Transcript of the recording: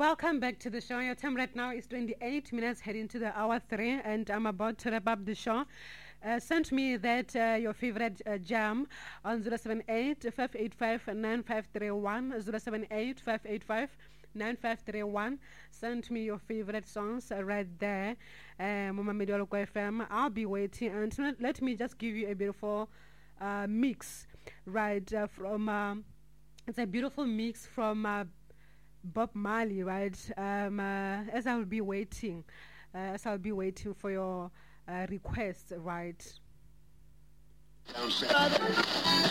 Welcome back to the show. Your time right now is 28 minutes heading to the hour 3, and I'm about to wrap up the show. Send me that your favorite jam on 078-585-9531, 078-585-9531. Send me your favorite songs right there. Mama Medioloko FM. I'll be waiting, and let me just give you a beautiful mix, right, from it's a beautiful mix from Bob Marley, right? As I'll be waiting for your request, right?